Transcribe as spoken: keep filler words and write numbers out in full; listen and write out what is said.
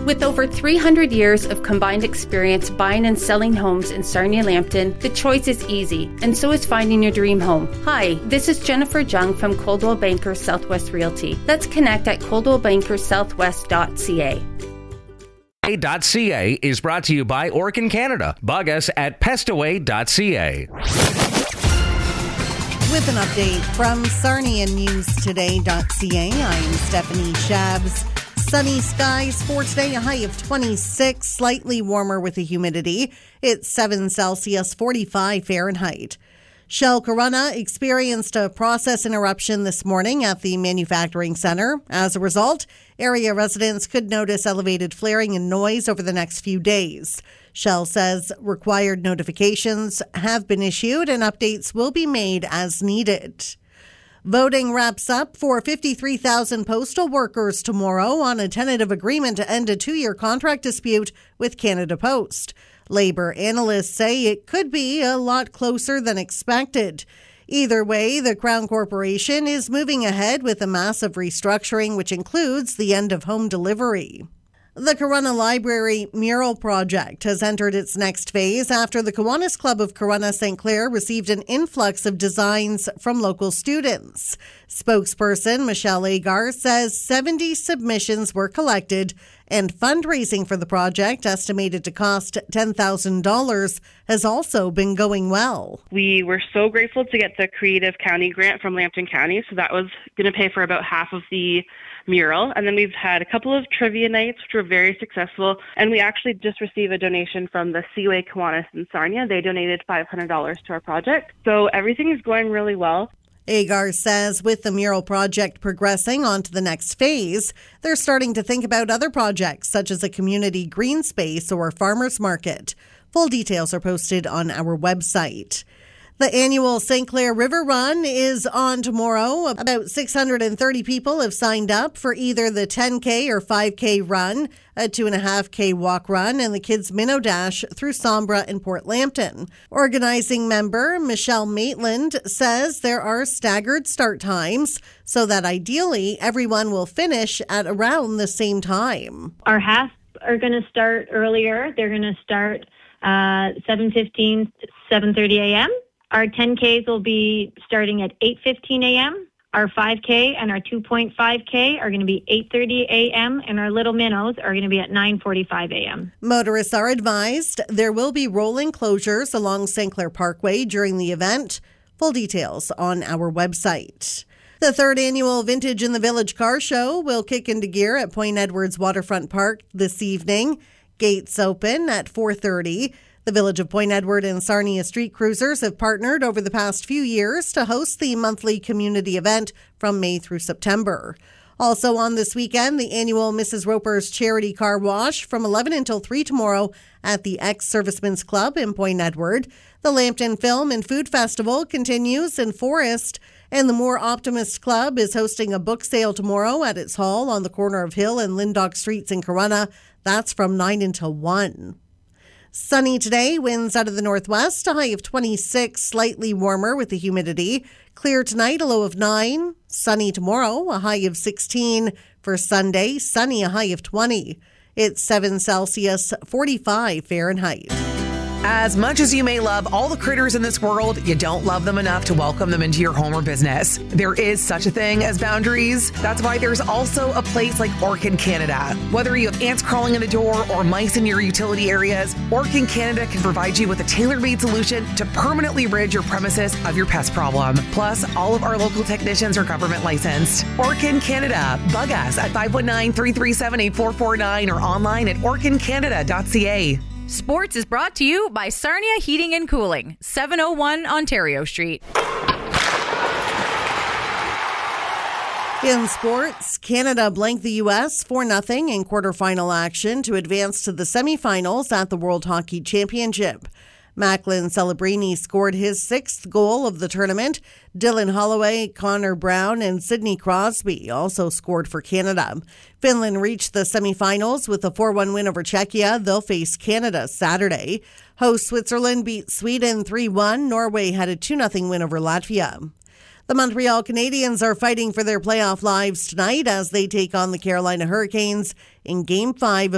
With over three hundred years of combined experience buying and selling homes in Sarnia-Lambton, the choice is easy, and so is finding your dream home. Hi, this is Jennifer Jung from Coldwell Banker Southwest Realty. Let's connect at coldwell banker southwest dot c a. .ca is brought to you by Orkin Canada. Bug us at pestaway dot c a. With an update from Sarnia News Today dot c a, I'm Stephanie Shabs. Sunny skies for today, a high of twenty-six, slightly warmer with the humidity. It's seven Celsius, forty-five Fahrenheit. Shell Corunna experienced a process interruption this morning at the manufacturing center. As a result, area residents could notice elevated flaring and noise over the next few days. Shell says required notifications have been issued and updates will be made as needed. Voting wraps up for fifty-three thousand postal workers tomorrow on a tentative agreement to end a two-year contract dispute with Canada Post. Labor analysts say it could be a lot closer than expected. Either way, the Crown Corporation is moving ahead with a massive restructuring, which includes the end of home delivery. The Corunna Library Mural Project has entered its next phase after the Kiwanis Club of Corunna Saint Clair received an influx of designs from local students. Spokesperson Michelle Agar says seventy submissions were collected and fundraising for the project, estimated to cost ten thousand dollars, has also been going well. We were so grateful to get the Creative County grant from Lambton County, so that was going to pay for about half of the mural. And then we've had a couple of trivia nights, which were very successful. And we actually just received a donation from the Seaway Kiwanis in Sarnia. They donated five hundred dollars to our project. So everything is going really well. Agar says with the mural project progressing on to the next phase, they're starting to think about other projects such as a community green space or farmers market. Full details are posted on our website. The annual Saint Clair River Run is on tomorrow. About six hundred thirty people have signed up for either the ten K or five K run, a two point five K walk run, and the Kids Minnow Dash through Sombra and Port Lambton. Organizing member Michelle Maitland says there are staggered start times so that ideally everyone will finish at around the same time. Our halves are going to start earlier. They're going to start uh, seven fifteen, seven thirty a.m. Our ten Ks will be starting at eight fifteen a.m. Our five K and our two point five K are going to be eight thirty a.m. and our little minnows are going to be at nine forty-five a.m. Motorists are advised there will be rolling closures along Saint Clair Parkway during the event. Full details on our website. The third annual Vintage in the Village car show will kick into gear at Point Edwards Waterfront Park this evening. Gates open at four thirty. The Village of Point Edward and Sarnia Street Cruisers have partnered over the past few years to host the monthly community event from May through September. Also on this weekend, the annual Missus Roper's Charity Car Wash from eleven until three tomorrow at the Ex-Servicemen's Club in Point Edward. The Lambton Film and Food Festival continues in Forest, and the More Optimist Club is hosting a book sale tomorrow at its hall on the corner of Hill and Lindock Streets in Corunna. That's from nine until one. Sunny today, winds out of the northwest, a high of twenty-six, slightly warmer with the humidity. Clear tonight, a low of nine. Sunny tomorrow, a high of sixteen. For Sunday, sunny, a high of twenty. It's seven Celsius, forty-five Fahrenheit. As much as you may love all the critters in this world, you don't love them enough to welcome them into your home or business. There is such a thing as boundaries. That's why there's also a place like Orkin Canada. Whether you have ants crawling in the door or mice in your utility areas, Orkin Canada can provide you with a tailor-made solution to permanently rid your premises of your pest problem. Plus, all of our local technicians are government licensed. Orkin Canada. Bug us at five one nine, three three seven, eight four four nine or online at orkin canada dot c a. Sports is brought to you by Sarnia Heating and Cooling, seven oh one Ontario Street. In sports, Canada blanked the U S four nothing in quarterfinal action to advance to the semifinals at the World Hockey Championship. Macklin Celebrini scored his sixth goal of the tournament. Dylan Holloway, Connor Brown, and Sidney Crosby also scored for Canada. Finland reached the semifinals with a four one win over Czechia. They'll face Canada Saturday. Host Switzerland beat Sweden three one. Norway had a two nothing win over Latvia. The Montreal Canadiens are fighting for their playoff lives tonight as they take on the Carolina Hurricanes in Game five of